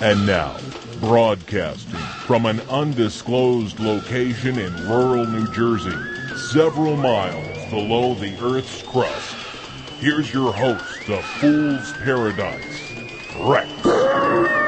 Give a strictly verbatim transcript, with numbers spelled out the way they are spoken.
And now, broadcasting from an undisclosed location in rural New Jersey, several miles below the Earth's crust, here's your host of Fool's Paradise, Rex.